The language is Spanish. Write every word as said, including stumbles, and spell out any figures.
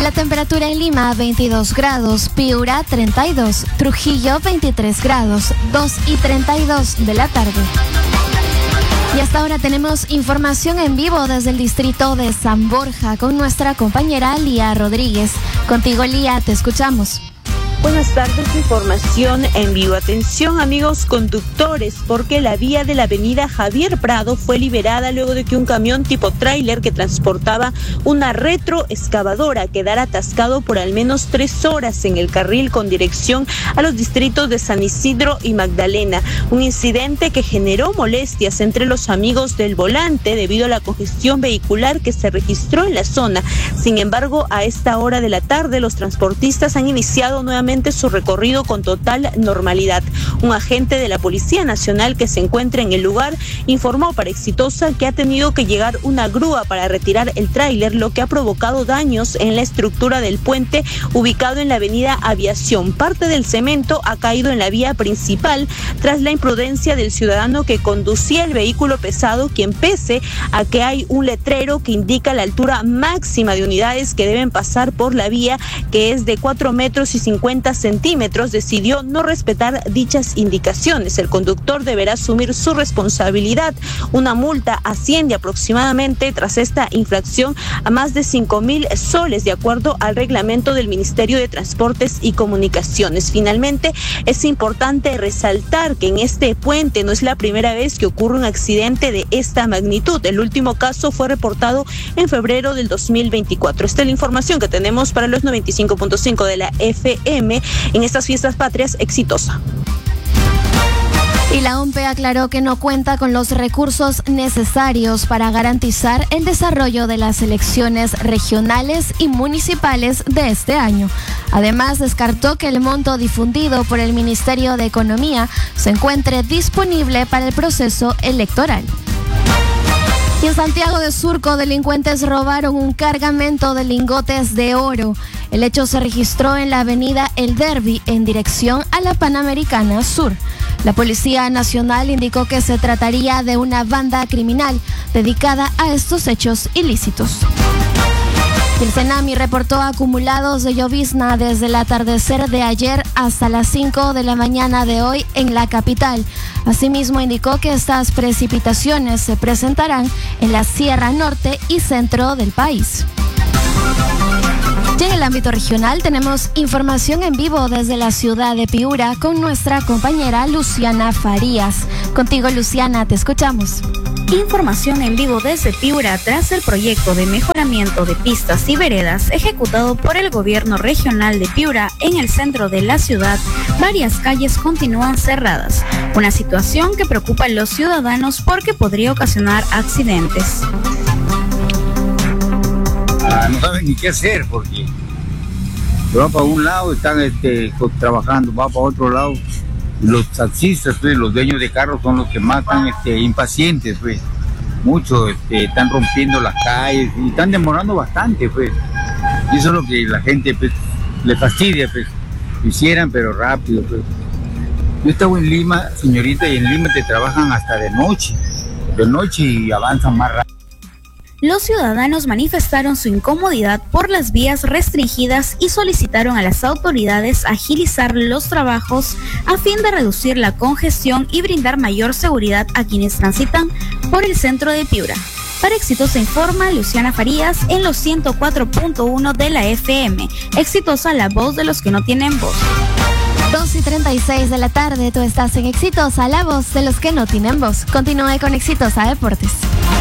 La temperatura en Lima, veintidós grados, Piura, treinta y dos, Trujillo, veintitrés grados, dos y treinta y dos de la tarde. Y hasta ahora tenemos información en vivo desde el distrito de San Borja con nuestra compañera Lía Rodríguez. Contigo, Lía, te escuchamos. Buenas tardes, información en vivo. Atención, amigos conductores, porque la vía de la avenida Javier Prado fue liberada luego de que un camión tipo tráiler que transportaba una retroexcavadora quedara atascado por al menos tres horas en el carril con dirección a los distritos de San Isidro y Magdalena. Un incidente que generó molestias entre los amigos del volante debido a la congestión vehicular que se registró en la zona. Sin embargo, a esta hora de la tarde, los transportistas han iniciado nuevamente su recorrido con total normalidad. Un agente de la Policía Nacional que se encuentra en el lugar informó para Exitosa que ha tenido que llegar una grúa para retirar el tráiler, lo que ha provocado daños en la estructura del puente ubicado en la avenida Aviación. Parte del cemento ha caído en la vía principal tras la imprudencia del ciudadano que conducía el vehículo pesado, quien, pese a que hay un letrero que indica la altura máxima de unidades que deben pasar por la vía, que es de cuatro metros y cincuenta centímetros, decidió no respetar dichas indicaciones. El conductor deberá asumir su responsabilidad. Una multa asciende aproximadamente tras esta infracción a más de cinco mil soles, de acuerdo al reglamento del Ministerio de Transportes y Comunicaciones. Finalmente, es importante resaltar que en este puente no es la primera vez que ocurre un accidente de esta magnitud. El último caso fue reportado en febrero del dos mil veinticuatro. Esta es la información que tenemos para los noventa y cinco punto cinco de la F M en estas fiestas patrias. Exitosa. Y la O M P E aclaró que no cuenta con los recursos necesarios para garantizar el desarrollo de las elecciones regionales y municipales de este año. Además, descartó que el monto difundido por el Ministerio de Economía se encuentre disponible para el proceso electoral. Y en Santiago de Surco, delincuentes robaron un cargamento de lingotes de oro. El hecho se registró en la avenida El Derby, en dirección a la Panamericana Sur. La Policía Nacional indicó que se trataría de una banda criminal dedicada a estos hechos ilícitos. El CENAMI reportó acumulados de llovizna desde el atardecer de ayer hasta las cinco de la mañana de hoy en la capital. Asimismo, indicó que estas precipitaciones se presentarán en la Sierra Norte y Centro del país. Y en el ámbito regional tenemos información en vivo desde la ciudad de Piura con nuestra compañera Luciana Farías. Contigo, Luciana, te escuchamos. Información en vivo desde Piura tras el proyecto de mejoramiento de pistas y veredas ejecutado por el gobierno regional de Piura en el centro de la ciudad. Varias calles continúan cerradas, una situación que preocupa a los ciudadanos porque podría ocasionar accidentes. Ah, no saben ni qué hacer porque van para un lado, están este, trabajando, va para otro lado. Los taxistas, pues, los dueños de carros son los que más están este, impacientes, pues. Muchos este, están rompiendo las calles y están demorando bastante, pues. Y eso es lo que la gente pues, le fastidia, pues. Lo hicieran, pero rápido, pues. Yo estaba en Lima, señorita, y en Lima te trabajan hasta de noche, de noche y avanzan más rápido. Los ciudadanos manifestaron su incomodidad por las vías restringidas y solicitaron a las autoridades agilizar los trabajos a fin de reducir la congestión y brindar mayor seguridad a quienes transitan por el centro de Piura. Para Exitosa informa Luciana Farías en los ciento cuatro punto uno de la F M. Exitosa, la voz de los que no tienen voz. dos y treinta y seis de la tarde, tú estás en Exitosa, la voz de los que no tienen voz. Continúe con Exitosa Deportes.